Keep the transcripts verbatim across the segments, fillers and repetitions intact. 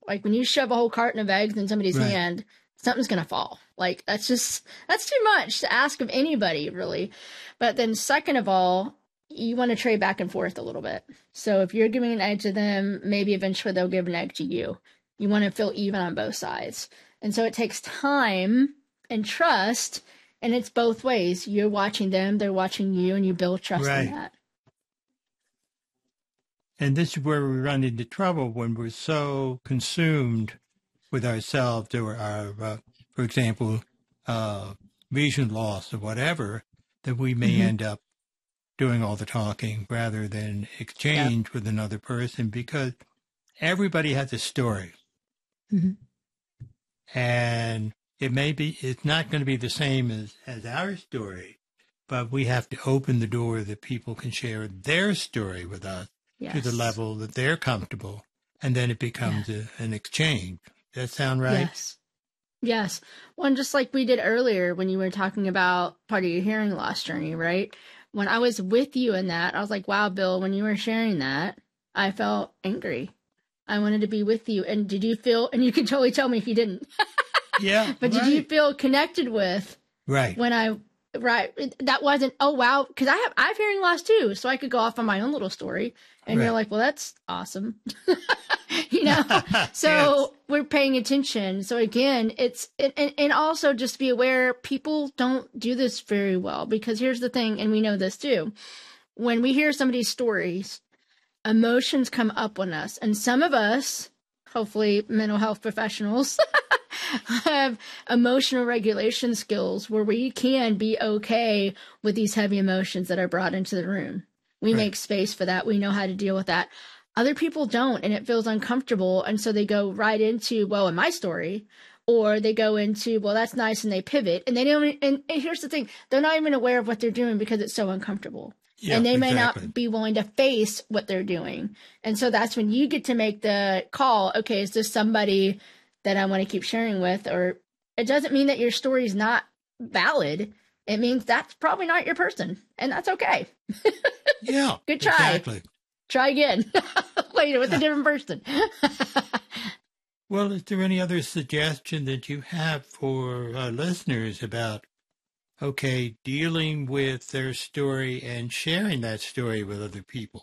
Like when you shove a whole carton of eggs in somebody's Right. hand, something's going to fall. Like that's just, that's too much to ask of anybody really. But then second of all, you want to trade back and forth a little bit. So if you're giving an egg to them, maybe eventually they'll give an egg to you. You want to feel even on both sides. And so it takes time and trust, and it's both ways. You're watching them, they're watching you, and you build trust Right. in that. And this is where we run into trouble when we're so consumed with ourselves or our, uh, for example, uh, vision loss or whatever, that we may Mm-hmm. end up doing all the talking rather than exchange yep. with another person, because everybody has a story. Mm-hmm. And it may be, it's not going to be the same as, as our story, but we have to open the door that people can share their story with us yes. to the level that they're comfortable. And then it becomes yeah. a, an exchange. Does that sound right? Yes. Yes. Well, and just like we did earlier when you were talking about part of your hearing loss journey, right? When I was with you in that, I was like, wow, Bill, when you were sharing that, I felt angry. I wanted to be with you. And did you feel, and you can totally tell me if you didn't. Yeah. But right. did you feel connected with right when I, right. That wasn't, oh, wow. Cause I have, I have hearing loss too. So I could go off on my own little story and right. you're like, well, that's awesome. You know, so yes. we're paying attention. So again, it's, and, and also just be aware people don't do this very well, because here's the thing. And we know this too. When we hear somebody's stories, emotions come up on us, and some of us, hopefully mental health professionals, have emotional regulation skills where we can be okay with these heavy emotions that are brought into the room. We right. make space for that. We know how to deal with that. Other people don't, and it feels uncomfortable. And so they go right into, well, in my story, or they go into, well, that's nice, and they pivot. And they don't, and, and here's the thing, they're not even aware of what they're doing because it's so uncomfortable. Yeah, and they may exactly. not be willing to face what they're doing. And so that's when you get to make the call, okay, is this somebody that I want to keep sharing with? Or it doesn't mean that your story is not valid. It means that's probably not your person, and that's okay. Yeah. Good try. Exactly. Try again later with a different person. Well, is there any other suggestion that you have for uh, listeners about, okay, dealing with their story and sharing that story with other people?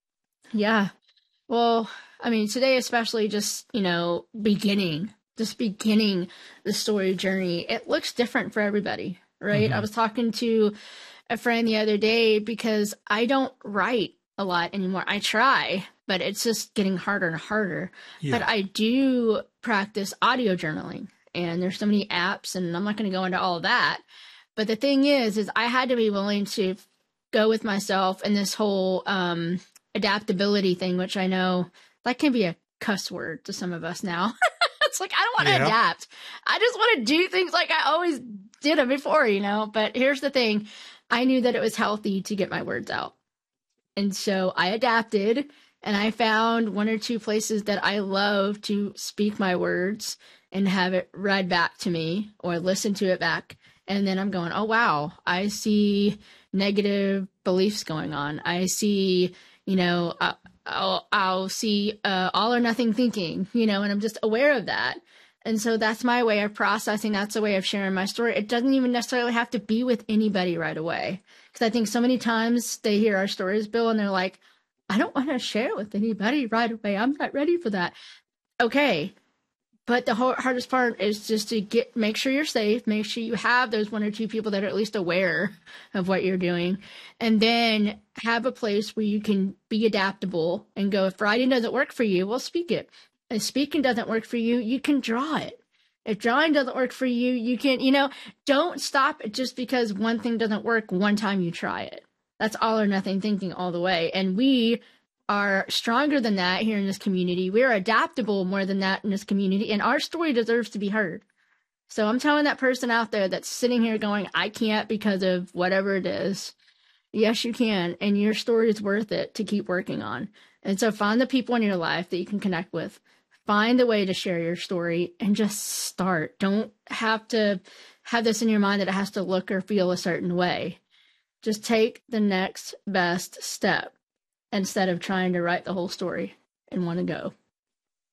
Yeah. Well, I mean, today especially, just, you know, beginning, just beginning the story journey, it looks different for everybody, right? Mm-hmm. I was talking to a friend the other day because I don't write a lot anymore. I try, but it's just getting harder and harder. Yeah. But I do practice audio journaling, and there's so many apps, and I'm not going to go into all of that. But the thing is, is I had to be willing to go with myself in this whole um, adaptability thing, which I know that can be a cuss word to some of us now. It's like, I don't want to yeah. adapt. I just want to do things like I always did them before, you know. But here's the thing. I knew that it was healthy to get my words out. And so I adapted, and I found one or two places that I love to speak my words and have it read back to me or listen to it back. And then I'm going, oh, wow, I see negative beliefs going on. I see, you know, uh, I'll, I'll see uh, all or nothing thinking, you know, and I'm just aware of that. And so that's my way of processing. That's the way of sharing my story. It doesn't even necessarily have to be with anybody right away. Because I think so many times they hear our stories, Bill, and they're like, I don't want to share it with anybody right away. I'm not ready for that. Okay. But the hardest part is just to get, make sure you're safe, make sure you have those one or two people that are at least aware of what you're doing, and then have a place where you can be adaptable and go, if writing doesn't work for you, well, speak it. If speaking doesn't work for you, you can draw it. If drawing doesn't work for you, you can, you know, don't stop it just because one thing doesn't work one time you try it. That's all or nothing thinking all the way. And we are stronger than that here in this community. We're adaptable more than that in this community, and our story deserves to be heard. So I'm telling that person out there that's sitting here going, I can't because of whatever it is. Yes, you can. And your story is worth it to keep working on. And so find the people in your life that you can connect with. Find a way to share your story and just start. Don't have to have this in your mind that it has to look or feel a certain way. Just take the next best step instead of trying to write the whole story in one go.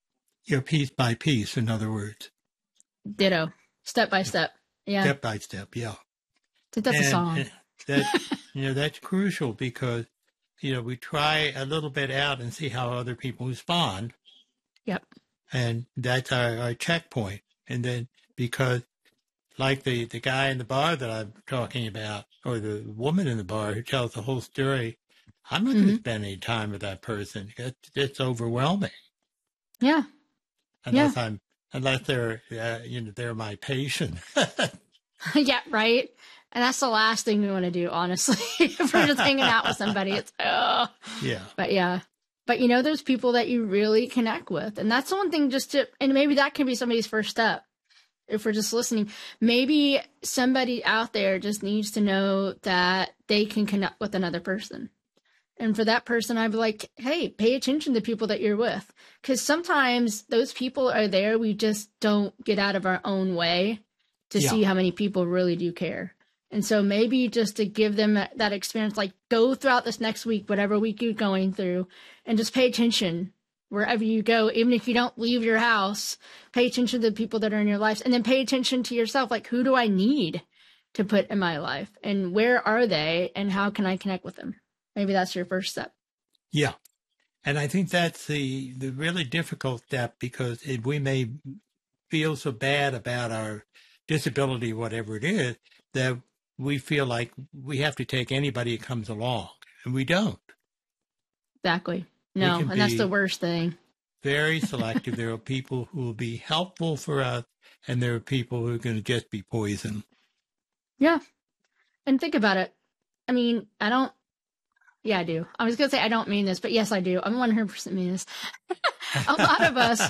You know, piece by piece, in other words. Ditto. Step by step. Yeah. Step by step, yeah. I think that's and, a song. And that, you know, that's crucial because, you know, we try a little bit out and see how other people respond. Yep. And that's our, our checkpoint. And then because like the, the guy in the bar that I'm talking about, or the woman in the bar who tells the whole story, I'm not mm-hmm. going to spend any time with that person. It's, it's overwhelming. Yeah. Unless yeah. I'm, unless they're, uh, you know, they're my patient. Yeah, right. And that's the last thing we want to do, honestly. If we're just hanging out with somebody, it's, oh. Yeah. But yeah. But you know, those people that you really connect with. And that's the one thing just to, and maybe that can be somebody's first step. If we're just listening, maybe somebody out there just needs to know that they can connect with another person. And for that person, I'd be like, hey, pay attention to people that you're with. Because sometimes those people are there. We just don't get out of our own way to yeah. see how many people really do care. And so maybe just to give them that experience, like go throughout this next week, whatever week you're going through, and just pay attention wherever you go. Even if you don't leave your house, pay attention to the people that are in your life, and then pay attention to yourself. Like, who do I need to put in my life, and where are they, and how can I connect with them? Maybe that's your first step. Yeah. And I think that's the, the really difficult step, because it, we may feel so bad about our disability, whatever it is, that we feel like we have to take anybody who comes along, and we don't. Exactly. No, and that's the worst thing. Very selective. There are people who will be helpful for us, and there are people who are going to just be poison. Yeah. And think about it. I mean, I don't, yeah, I do. I was going to say I don't mean this, but yes, I do. I'm one hundred percent mean this. A lot of us,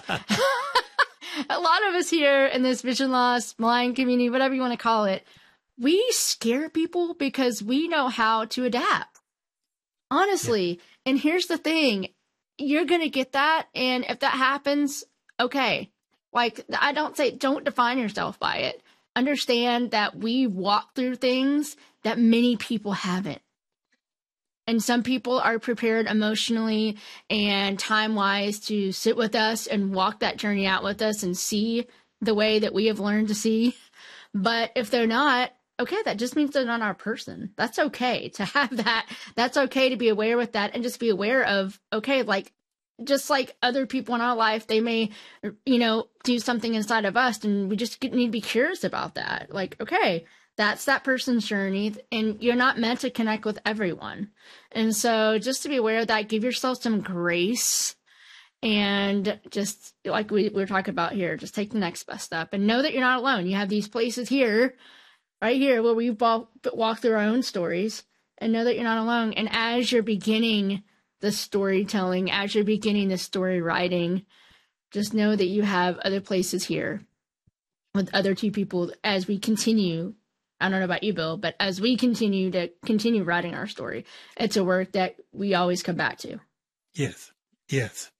a lot of us here in this vision loss, blind community, whatever you want to call it, we scare people because we know how to adapt. Honestly. Yeah. And here's the thing, you're going to get that. And if that happens, okay. Like, I don't say, don't define yourself by it. Understand that we walk through things that many people haven't. And some people are prepared emotionally and time-wise to sit with us and walk that journey out with us and see the way that we have learned to see. But if they're not, okay, that just means they're not our person. That's okay to have that. That's okay to be aware with that and just be aware of, okay, like, just like other people in our life, they may, you know, do something inside of us, and we just need to be curious about that. Like, okay, that's that person's journey, and you're not meant to connect with everyone. And so just to be aware of that, give yourself some grace, and just like we, we were talking about here, just take the next best step and know that you're not alone. You have these places here, right here, where we walk, walk through our own stories, and know that you're not alone. And as you're beginning the storytelling, as you're beginning the story writing, just know that you have other places here with other two people as we continue. I don't know about you, Bill, but as we continue to continue writing our story, it's a work that we always come back to. Yes, yes.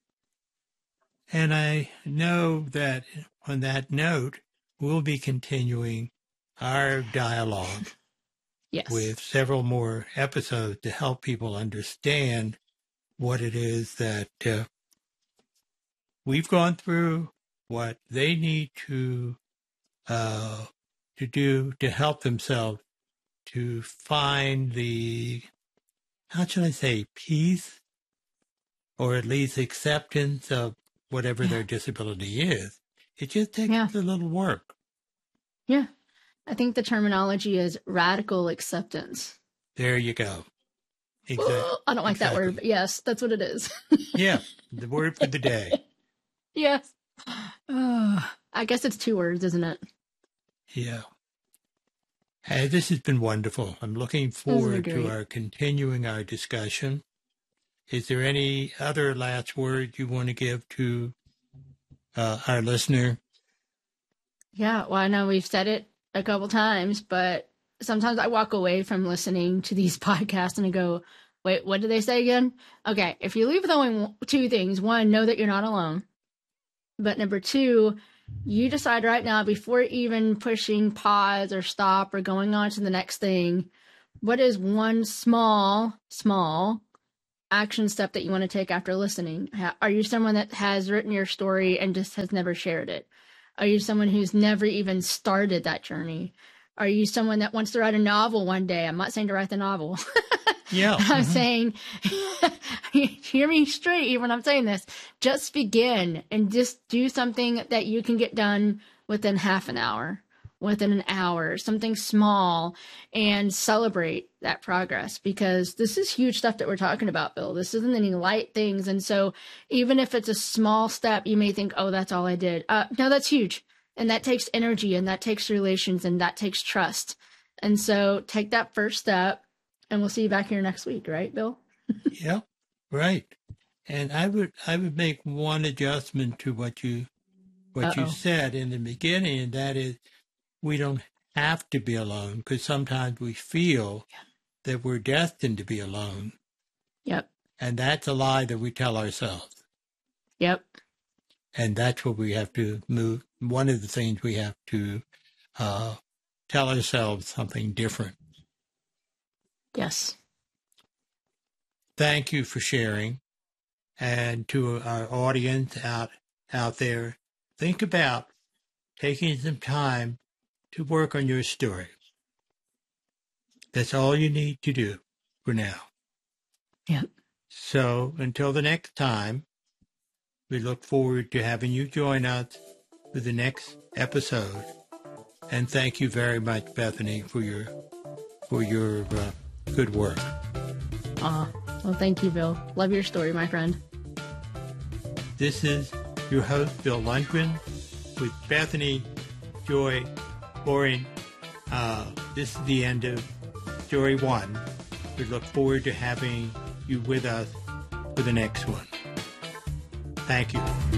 And I know that on that note, we'll be continuing our dialogue yes. with several more episodes to help people understand what it is that uh, we've gone through, what they need to uh, to do to help themselves to find the, how should I say, peace, or at least acceptance of whatever yeah. their disability is. It just takes yeah. a little work. Yeah. I think the terminology is radical acceptance. There you go. Exactly. Oh, I don't like exactly. that word, but yes, that's what it is. Yeah, the word for the day. Yes. Oh, I guess it's two words, isn't it? Yeah. Hey, this has been wonderful. I'm looking forward to our continuing our discussion. Is there any other last words you want to give to uh, our listener? Yeah, well, I know we've said it a couple times, but sometimes I walk away from listening to these podcasts and I go, wait, what did they say again? Okay, if you leave with only two things, one, know that you're not alone. But number two, you decide right now, before even pushing pause or stop or going on to the next thing, what is one small, small action step that you want to take after listening? Are you someone that has written your story and just has never shared it? Are you someone who's never even started that journey? Are you someone that wants to write a novel one day? I'm not saying to write the novel. Yeah. I'm mm-hmm. saying, hear me straight when I'm saying this. Just begin and just do something that you can get done within half an hour, within an hour, something small, and celebrate that progress, because this is huge stuff that we're talking about, Bill. This isn't any light things. And so even if it's a small step, you may think, oh, that's all I did. Uh, no, that's huge. And that takes energy, and that takes relations, and that takes trust. And so take that first step, and we'll see you back here next week, right, Bill? Yeah, right. And I would I would make one adjustment to what you what Uh-oh. you said in the beginning, and that is we don't have to be alone, because sometimes we feel yeah. that we're destined to be alone. Yep. And that's a lie that we tell ourselves. Yep. And that's what we have to move. One of the things we have to uh, tell ourselves something different. Yes. Thank you for sharing. And to our audience out out there, think about taking some time to work on your story. That's all you need to do for now. Yep. So until the next time, we look forward to having you join us for the next episode. And thank you very much, Bethany, for your for your uh, good work. Ah, well, thank you, Bill. Love your story, my friend. This is your host, Bill Lundgren, with Bethany Joy Boring. Uh, this is the end of Story One. We look forward to having you with us for the next one. Thank you.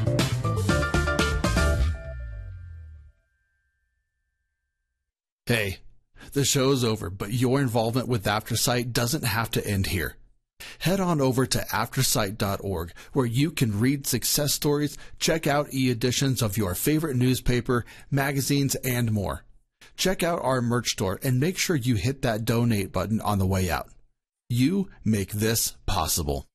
Hey, the show's over, but your involvement with AfterSight doesn't have to end here. Head on over to aftersight dot org, where you can read success stories, check out e-editions of your favorite newspaper, magazines, and more. Check out our merch store and make sure you hit that donate button on the way out. You make this possible.